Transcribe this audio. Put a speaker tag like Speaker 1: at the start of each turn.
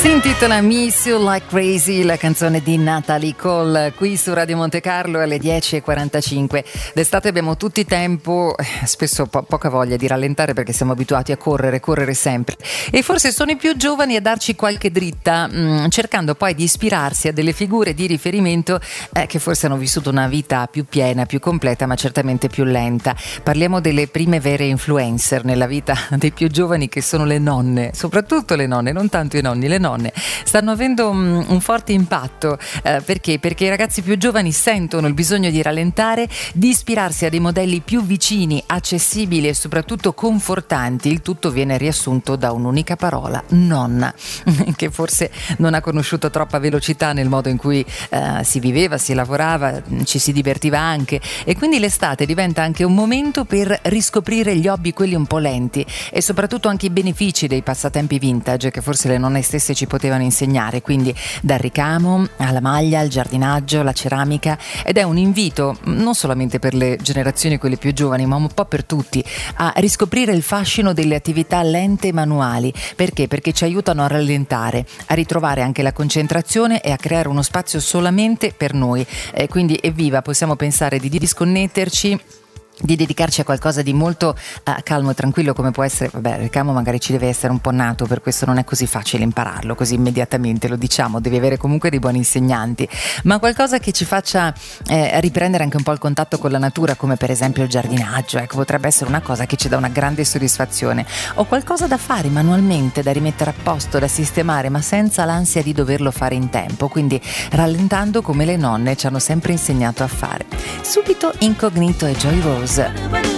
Speaker 1: Si intitola Miss You Like Crazy, la canzone di Natalie Cole, qui su Radio Monte Carlo alle 10:45. D'estate abbiamo tutti tempo, spesso poca voglia di rallentare perché siamo abituati a correre sempre. E forse sono i più giovani a darci qualche dritta, cercando poi di ispirarsi a delle figure di riferimento che forse hanno vissuto una vita più piena, più completa, ma certamente più lenta. Parliamo delle prime vere influencer nella vita dei più giovani, che sono le nonne, soprattutto le nonne, non tanto i nonni, le nonne. Stanno avendo un forte impatto, perché i ragazzi più giovani sentono il bisogno di rallentare, di ispirarsi a dei modelli più vicini, accessibili e soprattutto confortanti. Il tutto viene riassunto da un'unica parola: nonna, che forse non ha conosciuto troppa velocità nel modo in cui si viveva, si lavorava, ci si divertiva anche, e quindi l'estate diventa anche un momento per riscoprire gli hobby, quelli un po' lenti, e soprattutto anche i benefici dei passatempi vintage che forse le nonne stesse ci potevano insegnare, quindi dal ricamo alla maglia, al giardinaggio, la ceramica. Ed è un invito non solamente per le generazioni quelle più giovani, ma un po' per tutti, a riscoprire il fascino delle attività lente e manuali. Perché? Perché ci aiutano a rallentare, a ritrovare anche la concentrazione e a creare uno spazio solamente per noi. Quindi evviva, possiamo pensare di disconnetterci, di dedicarci a qualcosa di molto calmo e tranquillo, come può essere, il ricamo magari ci deve essere un po' nato, per questo non è così facile impararlo così immediatamente, lo diciamo, devi avere comunque dei buoni insegnanti, ma qualcosa che ci faccia riprendere anche un po' il contatto con la natura, come per esempio il giardinaggio. Ecco, potrebbe essere una cosa che ci dà una grande soddisfazione, o qualcosa da fare manualmente, da rimettere a posto, da sistemare, ma senza l'ansia di doverlo fare in tempo, quindi rallentando come le nonne ci hanno sempre insegnato a fare. Subito Incognito e Joy Rose.